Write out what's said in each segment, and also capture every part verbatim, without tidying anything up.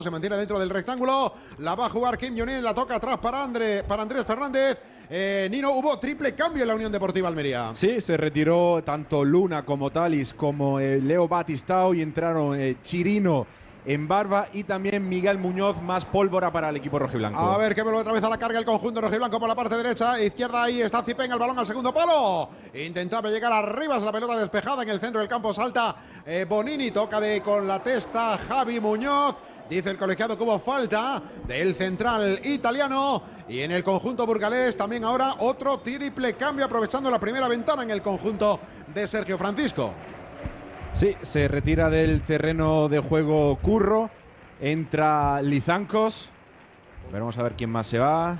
Se mantiene dentro del rectángulo, la va a jugar Kim Jong-un, la toca atrás para, André, para Andrés Fernández. Eh, Nino, hubo triple cambio en la Unión Deportiva Almería. Sí, se retiró tanto Luna como Talis como eh, Leo Batistao y entraron eh, Chirino en barba y también Miguel Muñoz, más pólvora para el equipo rojiblanco. A ver, que vuelve otra vez a la carga el conjunto rojiblanco por la parte derecha, izquierda, ahí está Zipenga, el balón al segundo palo. Intentaba llegar arriba, es la pelota despejada en el centro del campo, salta eh, Bonini, toca de con la testa Javi Muñoz. Dice el colegiado que hubo falta del central italiano. Y en el conjunto burgalés también ahora otro triple cambio, aprovechando la primera ventana en el conjunto de Sergio Francisco. Sí, se retira del terreno de juego Curro. Entra Lizancos. Veremos a ver quién más se va.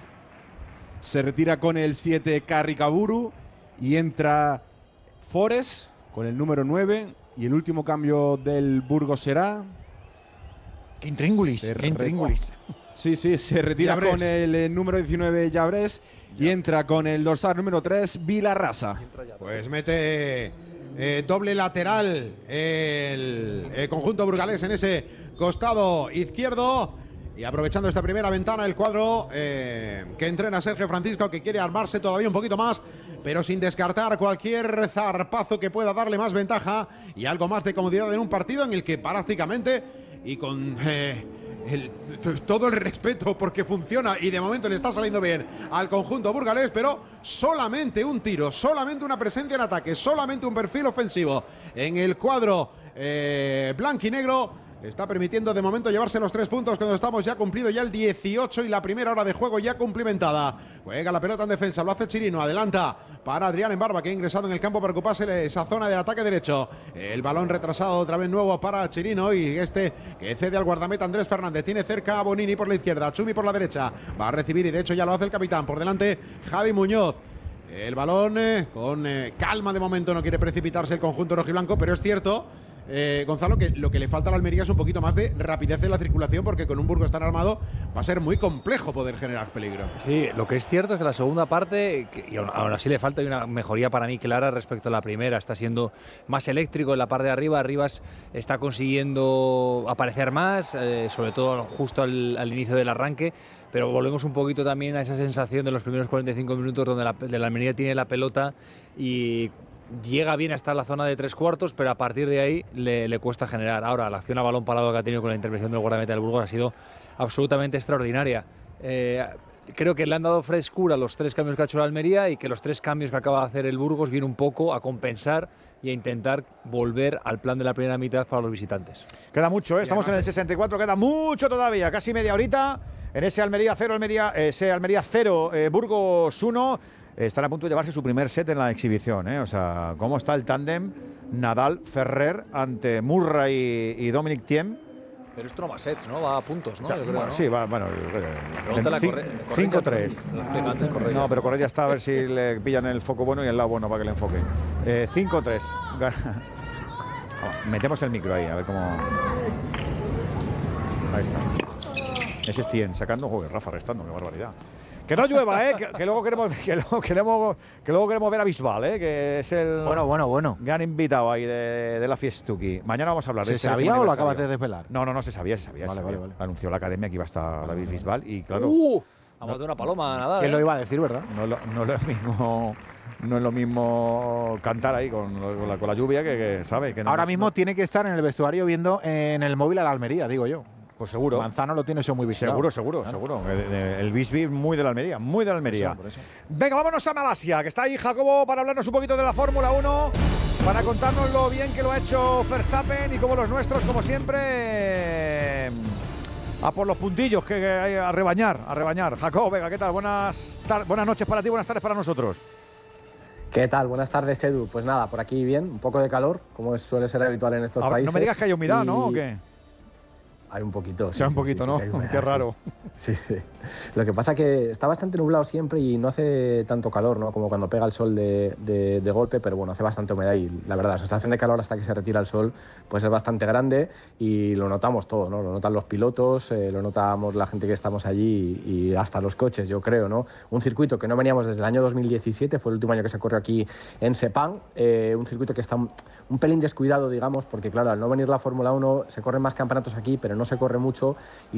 Se retira con el siete Carricaburu. Y entra Forés con el número nueve. Y el último cambio del Burgos será... ¡Qué intríngulis! ¡Qué intríngulis! Sí, sí, se retira Llabrés. con el eh, número diecinueve Llabrés y entra con el dorsal número tres Vilarrasa. Pues mete eh, doble lateral el, el conjunto burgalés en ese costado izquierdo. Y aprovechando esta primera ventana, el cuadro eh, que entrena Sergio Francisco, que quiere armarse todavía un poquito más, pero sin descartar cualquier zarpazo que pueda darle más ventaja y algo más de comodidad en un partido en el que prácticamente, y con eh, el, todo el respeto porque funciona y de momento le está saliendo bien al conjunto burgalés, pero solamente un tiro, solamente una presencia en ataque, solamente un perfil ofensivo en el cuadro eh, blanquinegro está permitiendo de momento llevarse los tres puntos cuando estamos ya cumplido ya el dieciocho y la primera hora de juego ya cumplimentada. Juega la pelota en defensa, lo hace Chirino, adelanta para Adrián en barba, que ha ingresado en el campo para ocuparse de esa zona del ataque derecho. El balón retrasado otra vez nuevo para Chirino y este que cede al guardameta Andrés Fernández. Tiene cerca a Bonini por la izquierda, Chumi por la derecha. Va a recibir y de hecho ya lo hace el capitán. Por delante Javi Muñoz. El balón eh, con eh, calma de momento, no quiere precipitarse el conjunto rojiblanco, pero es cierto, eh, Gonzalo, que lo que le falta a la Almería es un poquito más de rapidez en la circulación, porque con un Burgos tan armado va a ser muy complejo poder generar peligro. Sí, lo que es cierto es que la segunda parte, que, y aún, aún así le falta una mejoría para mí clara respecto a la primera, está siendo más eléctrico en la parte de arriba, Rivas está consiguiendo aparecer más, eh, sobre todo justo al, al inicio del arranque. Pero volvemos un poquito también a esa sensación de los primeros cuarenta y cinco minutos donde la, de la Almería tiene la pelota y llega bien hasta la zona de tres cuartos, pero a partir de ahí le, le cuesta generar. Ahora, la acción a balón parado que ha tenido con la intervención del guardameta del Burgos ha sido absolutamente extraordinaria. Eh, creo que le han dado frescura a los tres cambios que ha hecho la Almería y que los tres cambios que acaba de hacer el Burgos vienen un poco a compensar y a intentar volver al plan de la primera mitad para los visitantes. Queda mucho, ¿eh? Estamos en el sesenta y cuatro, queda mucho todavía, casi media horita. En ese Almería cero, Almería, ese Almería cero, eh, Burgos uno. Eh, están a punto de llevarse su primer set en la exhibición, ¿eh? O sea, ¿cómo está el tándem Nadal-Ferrer ante Murray y, y Dominic Thiem? Pero esto no va a sets, ¿no? Va a puntos, ¿no? Yo creo, Bueno, ¿no? sí, va, bueno. cinco tres. No, pero Correa está a ver si le pillan el foco bueno y el lado bueno para que le enfoque. Eh, cinco tres. Metemos el micro ahí, a ver cómo. Ahí está. Ese es Thiem, sacando, joder, Rafa restando, qué barbaridad. Que no llueva, ¿eh? Que, que, luego queremos, que, luego queremos, que luego queremos ver a Bisbal, ¿eh? Que es el bueno, bueno, bueno. gran invitado ahí de, de la Fiestuki. Mañana vamos a hablar de ¿Se este sabía o lo acabas de desvelar? No, no, no se sabía, se sabía. Vale, se vale, sabía. vale. Anunció la academia que iba a estar David Bisbal y claro. Uh, vamos de una paloma, nada. ¿Quién ¿eh? lo iba a decir, verdad? No, lo, no, lo es mismo, no es lo mismo cantar ahí con, con, la, con la lluvia que, que sabe. Que no, Ahora no, mismo no. tiene que estar en el vestuario viendo en el móvil a la Almería, digo yo. Pues seguro. Manzano lo tiene eso muy vigilado. Seguro, seguro, claro. seguro. El, el Bisbee muy de la Almería, muy de la Almería. Por eso, por eso. Venga, vámonos a Malasia, que está ahí Jacobo para hablarnos un poquito de la Fórmula uno, para contarnos lo bien que lo ha hecho Verstappen y como los nuestros, como siempre, a por los puntillos, que, que hay a rebañar, a rebañar. Jacobo, venga, ¿qué tal? Buenas, buenas noches para ti, buenas tardes para nosotros. ¿Qué tal? Buenas tardes, Edu. Pues nada, por aquí bien, un poco de calor, como suele ser habitual en estos Ver, países. no me digas que hay humedad, y... ¿no? ¿O qué? Hay un poquito. O sea, sí, un sí, poquito, sí, ¿no? sí, humedad, Qué raro. Sí, sí. Lo que pasa es que está bastante nublado siempre y no hace tanto calor, ¿no? Como cuando pega el sol de, de, de golpe, pero bueno, hace bastante humedad y la verdad, la sensación de calor hasta que se retira el sol pues es bastante grande y lo notamos todo, ¿no? Lo notan los pilotos, eh, lo notamos la gente que estamos allí y, y hasta los coches, yo creo, ¿no? Un circuito que no veníamos desde el año dos mil diecisiete, fue el último año que se corrió aquí en Sepang, eh, un circuito que está un, un pelín descuidado, digamos, porque claro, al no venir la Fórmula uno se corren más campeonatos aquí, pero no se corre mucho. Y